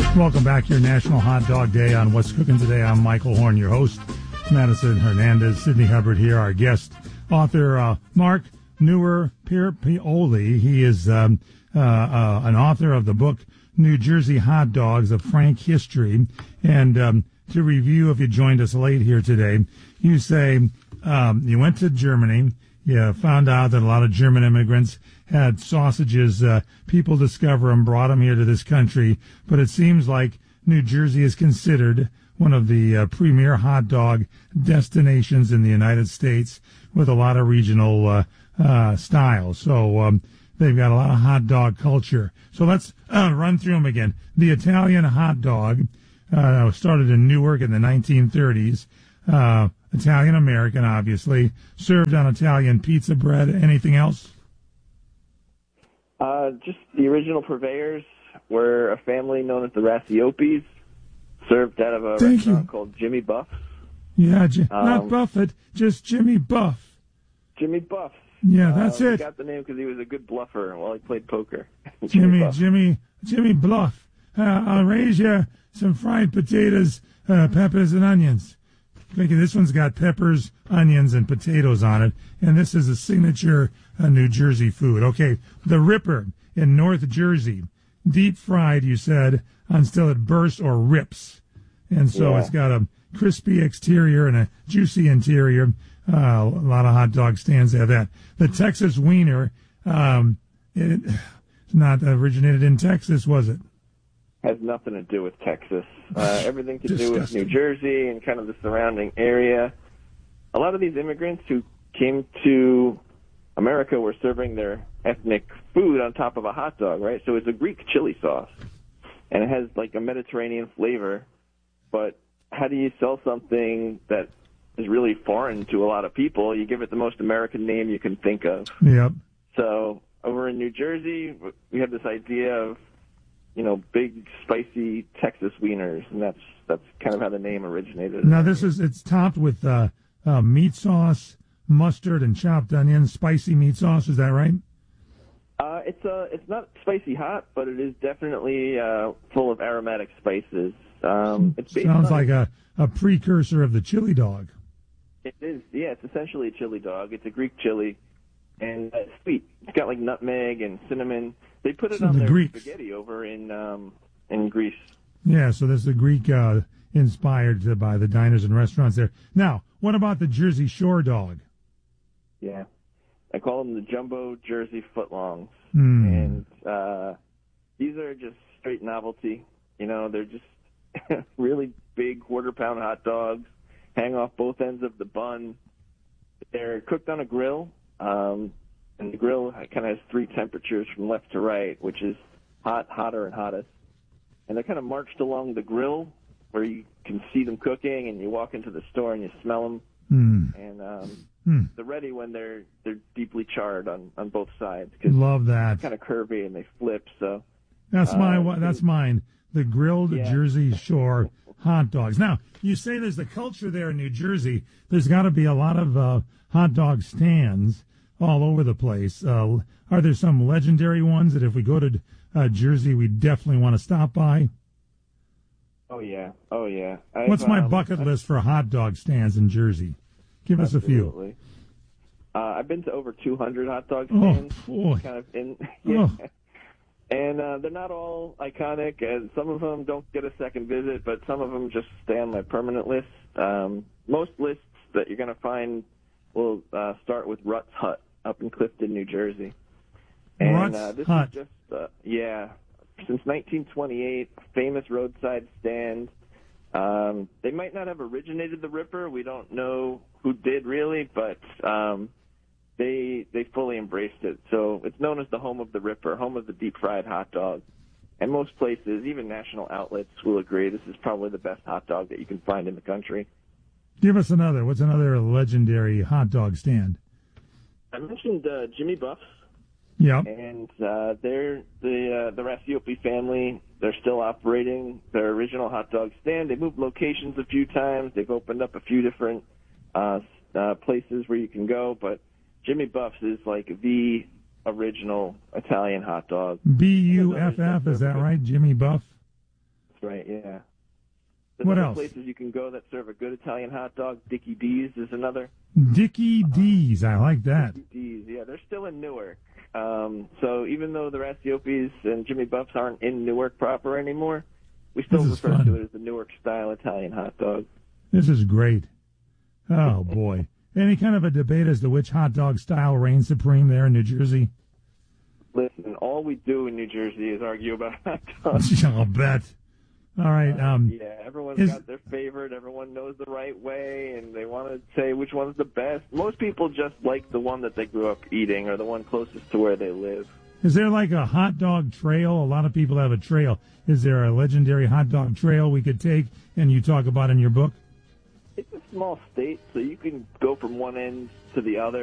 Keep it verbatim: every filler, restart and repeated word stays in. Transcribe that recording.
Welcome back to your National Hot Dog Day on What's Cooking Today. I'm Michael Horn, your host. Madison Hernandez, Sidney Hubbard here, our guest, author uh, Mark Nuwer-Pierpaoli. He is um, uh, uh, an author of the book New Jersey Hot Dogs, A Frank History. And um, to review, if you joined us late here today, you say um, you went to Germany. You found out that a lot of German immigrants had sausages. Uh, people discover them, brought them here to this country. But it seems like New Jersey is considered one of the uh, premier hot dog destinations in the United States with a lot of regional uh, uh, styles. So um, they've got a lot of hot dog culture. So let's uh, run through them again. The Italian hot dog uh, started in Newark in the nineteen thirties. Uh, Italian-American, obviously, served on Italian pizza bread. Anything else? Uh, just the original purveyors were a family known as the Raciopis, served out of a Thank restaurant you. called Jimmy Buff's. Yeah, J- Um, not Buffett, just Jimmy Buff. Jimmy Buff's. Yeah, that's uh, it. He got the name because he was a good bluffer while he played poker. Jimmy, Buff. Jimmy, Jimmy Bluff. Uh, I'll raise you some fried potatoes, uh, peppers, and onions. Thinking this one's got peppers, onions, and potatoes on it, and this is a signature uh, New Jersey food. Okay, the Ripper in North Jersey, deep fried, you said, until it bursts or rips. And so Yeah. it's got a crispy exterior and a juicy interior. Uh, a lot of hot dog stands have that. The Texas Wiener, um, it, it's not originated in Texas, was it? Has nothing to do with Texas. Uh, everything to do with Disgusting. New Jersey and kind of the surrounding area. A lot of these immigrants who came to America were serving their ethnic food on top of a hot dog, right? So it's a Greek chili sauce, and it has like a Mediterranean flavor. But how do you sell something that is really foreign to a lot of people? You give it the most American name you can think of. Yep. So over in New Jersey, we have this idea of, you know, big, spicy Texas wieners, and that's that's kind of how the name originated. Now this is it's topped with uh, uh, meat sauce, mustard, and chopped onions. Spicy meat sauce. Is that right? Uh, it's uh, it's not spicy hot, but it is definitely uh, full of aromatic spices. Um, it's based Sounds on, like a, a precursor of the chili dog. It is, yeah. It's essentially a chili dog. It's a Greek chili, and uh, it's sweet. It's got like nutmeg and cinnamon. They put it So on the their Greeks. spaghetti over in um, in Greece. Yeah, so this is a Greek uh, inspired by the diners and restaurants there. Now, what about the Jersey Shore dog? Yeah, I call them the jumbo Jersey footlongs, Mm. and uh, these are just straight novelty. You know, they're just really big quarter pound hot dogs, hang off both ends of the bun. They're cooked on a grill, um, and the grill kind of has three temperatures from left to right, which is hot, hotter, and hottest. And they're kind of marched along the grill where you can see them cooking, and you walk into the store and you smell them. Mm. And um, Mm. they're ready when they're they're deeply charred on, on both sides because Love that. they're kind of curvy and they flip. So That's my uh, that's mine. The grilled Yeah. Jersey Shore hot dogs. Now, you say there's the culture there in New Jersey. There's got to be a lot of uh, hot dog stands all over the place. Uh, are there some legendary ones that if we go to uh, Jersey, we definitely want to stop by? oh yeah, oh yeah. I've, What's my um, bucket list for hot dog stands in Jersey? Give us a few. Absolutely. Uh, I've been to over two hundred hot dog Oh, stands. boy. Kind of in, yeah. Oh. And uh, they're not all iconic, and some of them don't get a second visit, but some of them just stay on my permanent list. Um, most lists that you're going to find will uh, start with Rutt's Hut up in Clifton, New Jersey. And Rutt's uh, this Hut. is just, uh, yeah, since nineteen twenty-eight, famous roadside stand. Um, they might not have originated the Ripper. We don't know who did really, but um, they they fully embraced it. So it's known as the home of the Ripper, home of the deep fried hot dog. And most places, even national outlets, will agree this is probably the best hot dog that you can find in the country. Give us another. What's another legendary hot dog stand? I mentioned uh, Jimmy Buff's. Yep. And uh, they're the uh, the Racioppi family. They're still operating their original hot dog stand. They moved locations a few times. They've opened up a few different uh, uh, places where you can go. But Jimmy Buff's is like the original Italian hot dog. B U F F, is that right? Jimmy Buff? That's right, yeah. There's What other else? places you can go that serve a good Italian hot dog. Dickie D's is another. Dickie D's, I like that. Dickie D's, yeah, they're still in Newark. Um, so even though the Rastiopis and Jimmy Buffs aren't in Newark proper anymore, we still This is refer fun. to it as the Newark-style Italian hot dog. This is great. Oh, boy. Any kind of a debate as to which hot dog style reigns supreme there in New Jersey? Listen, all we do in New Jersey is argue about hot dogs. I'll bet. All right. Um, yeah, everyone's is- got their favorite. Everyone knows the right way, and they want to say which one's the best. Most people just like the one that they grew up eating or the one closest to where they live. Is there like a hot dog trail? A lot of people have a trail. Is there a legendary hot dog trail we could take and you talk about in your book? It's a small state, so you can go from one end to the other.